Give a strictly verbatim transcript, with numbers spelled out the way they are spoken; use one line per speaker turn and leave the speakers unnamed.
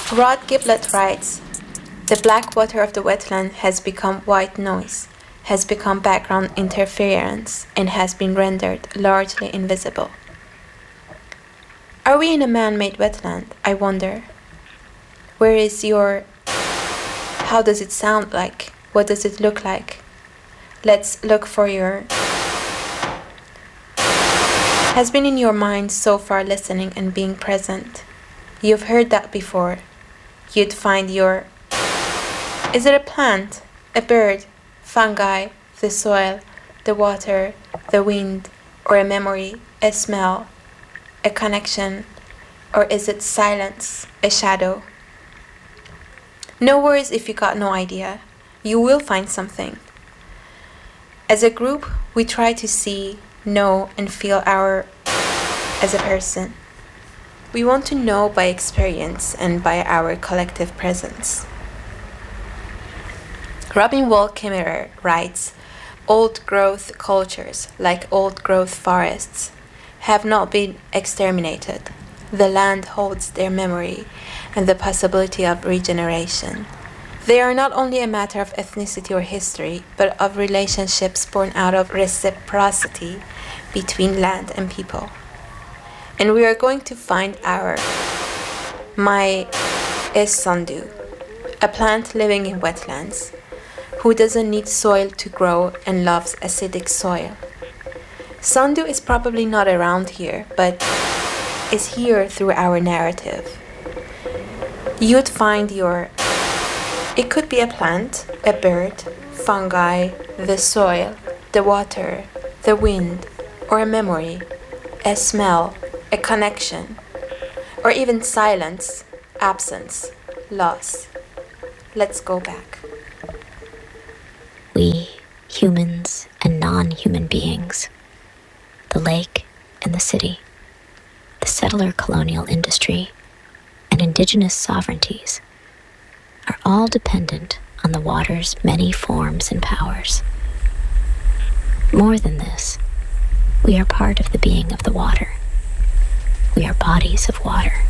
Rod Giblet writes, "The black water of the wetland has become white noise, has become background interference, and has been rendered largely invisible." Are we in a man-made wetland, I wonder? Where is your... How does it sound like? What does it look like? Let's look for your... Has been in your mind so far listening and being present. You've heard that before. You'd find your... Is it a plant, a bird, fungi, the soil, the water, the wind, or a memory, a smell, a connection, or is it silence, a shadow? No worries if you got no idea. You will find something. As a group, we try to see, know, and feel our as a person. We want to know by experience and by our collective presence. Robin Wall Kimmerer writes, "Old-growth cultures, like old-growth forests, have not been exterminated. The land holds their memory and the possibility of regeneration. They are not only a matter of ethnicity or history, but of relationships born out of reciprocity between land and people. And we are going to find our my is Sandu, a plant living in wetlands, who doesn't need soil to grow and loves acidic soil. Sandu is probably not around here, but is here through our narrative. You'd find your... It could be a plant, a bird, fungi, the soil, the water, the wind, or a memory, a smell, a connection, or even silence, absence, loss. Let's go back."
We, humans and non-human beings, the lake and the city, the settler colonial industry, and indigenous sovereignties are all dependent on the water's many forms and powers. More than this, we are part of the being of the water. We are bodies of water.